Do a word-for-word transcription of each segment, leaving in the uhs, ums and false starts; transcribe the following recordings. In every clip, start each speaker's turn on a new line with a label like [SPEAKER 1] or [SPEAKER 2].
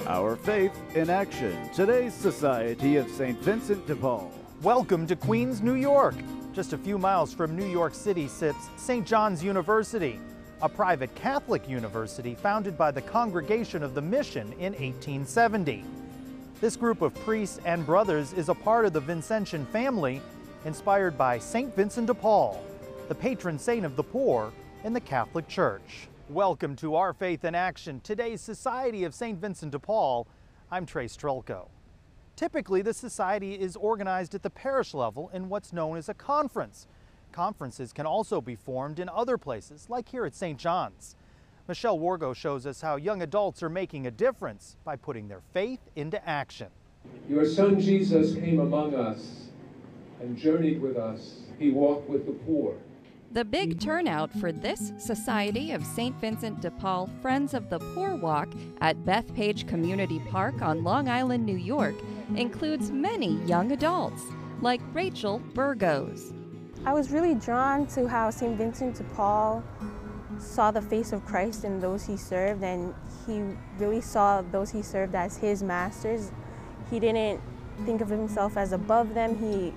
[SPEAKER 1] Our Faith in Action, today's Society of Saint Vincent de Paul.
[SPEAKER 2] Welcome to Queens, New York. Just a few miles from New York City sits Saint John's University, a private Catholic university founded by the Congregation of the Mission in eighteen seventy. This group of priests and brothers is a part of the Vincentian family, inspired by Saint Vincent de Paul, the patron saint of the poor in the Catholic Church. Welcome to Our Faith in Action, today's Society of Saint Vincent de Paul. I'm Trey Strelko. Typically, the society is organized at the parish level in what's known as a conference. Conferences can also be formed in other places, like here at Saint John's. Michelle Wargo shows us how young adults are making a difference by putting their faith into action.
[SPEAKER 3] Your son Jesus came among us and journeyed with us. He walked with the poor.
[SPEAKER 4] The big turnout for this Society of Saint Vincent de Paul Friends of the Poor Walk at Bethpage Community Park on Long Island, New York, includes many young adults, like Rachel Burgos.
[SPEAKER 5] I was really drawn to how Saint Vincent de Paul saw the face of Christ in those he served, and he really saw those he served as his masters. He didn't think of himself as above them. He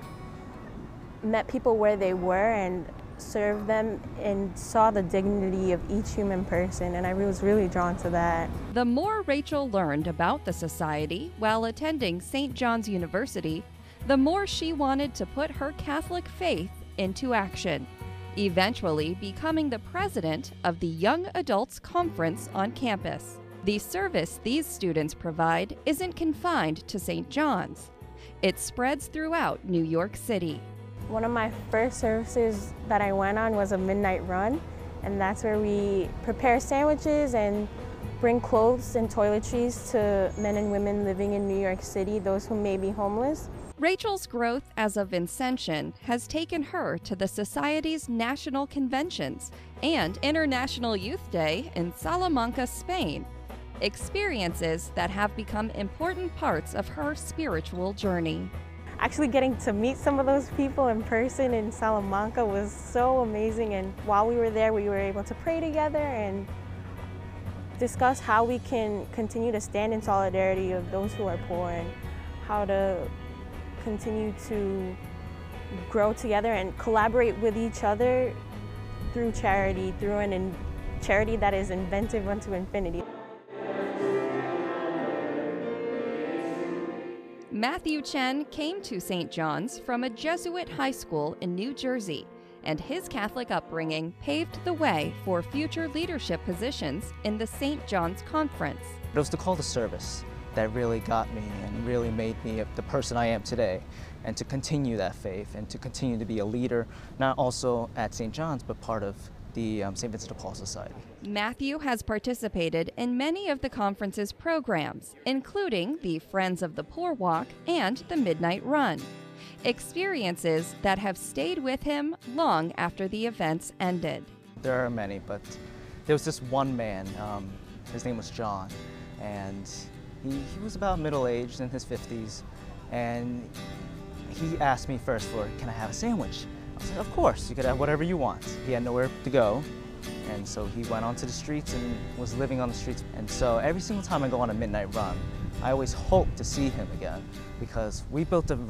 [SPEAKER 5] met people where they were and served them and saw the dignity of each human person, and I was really drawn to that.
[SPEAKER 4] The more Rachel learned about the society while attending Saint John's University, the more she wanted to put her Catholic faith into action, eventually becoming the president of the Young Adults Conference on campus. The service these students provide isn't confined to Saint John's. It spreads throughout New York City.
[SPEAKER 5] One of my first services that I went on was a midnight run, and that's where we prepare sandwiches and bring clothes and toiletries to men and women living in New York City, those who may be homeless.
[SPEAKER 4] Rachel's growth as a Vincentian has taken her to the Society's national conventions and International Youth Day in Salamanca, Spain, experiences that have become important parts of her spiritual journey.
[SPEAKER 5] Actually getting to meet some of those people in person in Salamanca was so amazing, and while we were there we were able to pray together and discuss how we can continue to stand in solidarity of those who are poor and how to continue to grow together and collaborate with each other through charity, through an in charity that is inventive unto infinity.
[SPEAKER 4] Matthew Chen came to Saint John's from a Jesuit high school in New Jersey, and his Catholic upbringing paved the way for future leadership positions in the Saint John's Conference.
[SPEAKER 6] It was the call to service that really got me and really made me the person I am today, and to continue that faith and to continue to be a leader, not also at Saint John's, but part of the um, Saint Vincent de Paul Society.
[SPEAKER 4] Matthew has participated in many of the conference's programs, including the Friends of the Poor Walk and the Midnight Run, experiences that have stayed with him long after the events ended.
[SPEAKER 6] There are many, but there was this one man, um, his name was John, and he, he was about middle-aged, in his fifties, and he asked me first for, can I have a sandwich? I was like, of course, you could have whatever you want. He had nowhere to go, and so he went onto the streets and was living on the streets. And so every single time I go on a midnight run, I always hope to see him again, because we built a